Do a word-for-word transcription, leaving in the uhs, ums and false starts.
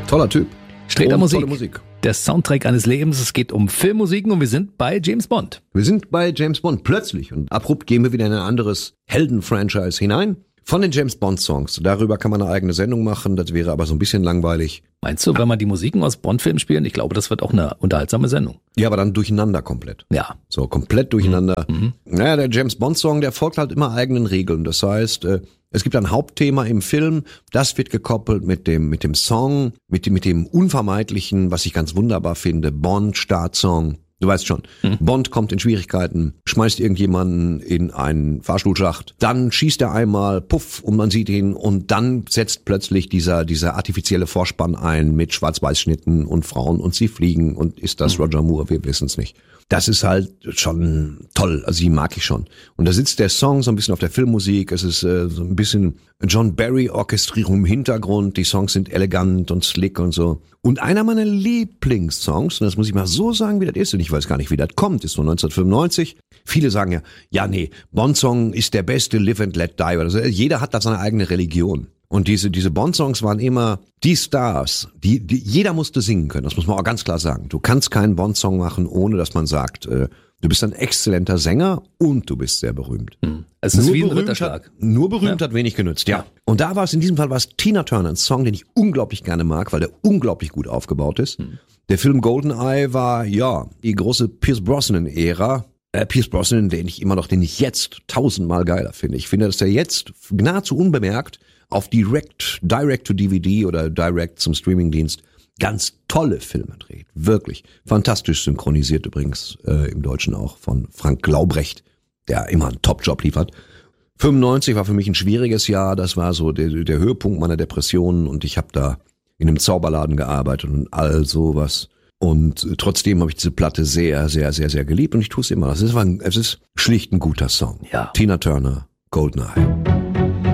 Toller Typ. Sträter Und Musik. tolle Musik. Der Soundtrack eines Lebens. Es geht um Filmmusiken und wir sind bei James Bond. Wir sind bei James Bond plötzlich und abrupt gehen wir wieder in ein anderes Helden-Franchise hinein. Von den James Bond Songs. Darüber kann man eine eigene Sendung machen, das wäre aber so ein bisschen langweilig. Meinst du, wenn man die Musiken aus Bond-Filmen spielen? Ich glaube, das wird auch eine unterhaltsame Sendung. Ja, aber dann durcheinander komplett. Ja. So, komplett durcheinander. Mhm. Naja, der James Bond Song, der folgt halt immer eigenen Regeln. Das heißt, es gibt ein Hauptthema im Film, das wird gekoppelt mit dem, mit dem Song, mit dem, mit dem unvermeidlichen, was ich ganz wunderbar finde, Bond-Startsong. Du weißt schon, mhm. Bond kommt in Schwierigkeiten, schmeißt irgendjemanden in einen Fahrstuhlschacht, dann schießt er einmal, puff, und man sieht ihn und dann setzt plötzlich dieser dieser artifizielle Vorspann ein mit Schwarz-Weiß-Schnitten und Frauen und sie fliegen und ist das mhm. Roger Moore, wir wissen es nicht. Das ist halt schon toll, also die mag ich schon. Und da sitzt der Song so ein bisschen auf der Filmmusik, es ist äh, so ein bisschen John Barry-Orchestrierung im Hintergrund, die Songs sind elegant und slick und so. Und einer meiner Lieblingssongs, und das muss ich mal so sagen, wie das ist, und ich weiß gar nicht, wie das kommt, ist von neunzehnhundertfünfundneunzig. Viele sagen ja, ja nee, Bond-Song ist der beste Live and Let Die. Also jeder hat da seine eigene Religion. Und diese diese Bond-Songs waren immer die Stars, die, die jeder musste singen können. Das muss man auch ganz klar sagen. Du kannst keinen Bond-Song machen, ohne dass man sagt, äh, du bist ein exzellenter Sänger und du bist sehr berühmt. Hm. Es ist nur wie ein berühmt Ritterschlag. Hat, nur berühmt ja. hat wenig genützt, ja. Und da war es, in diesem Fall war es Tina Turner, ein Song, den ich unglaublich gerne mag, weil der unglaublich gut aufgebaut ist. Hm. Der Film Goldeneye war, ja, die große Pierce Brosnan-Ära. Äh, Pierce Brosnan, den ich immer noch, den ich jetzt tausendmal geiler finde. Ich finde, dass der jetzt nahezu unbemerkt auf Direct, Direct to D V D oder Direct zum Streamingdienst ganz tolle Filme dreht. Wirklich. Fantastisch synchronisiert übrigens, äh, im Deutschen auch von Frank Glaubrecht, der immer einen Top-Job liefert. fünfundneunzig war für mich ein schwieriges Jahr. Das war so der, der Höhepunkt meiner Depressionen und ich habe da in einem Zauberladen gearbeitet und all sowas. Und trotzdem habe ich diese Platte sehr, sehr, sehr, sehr geliebt und ich tue es immer. Es ist, es ist schlicht ein guter Song. Ja. Tina Turner, Goldeneye.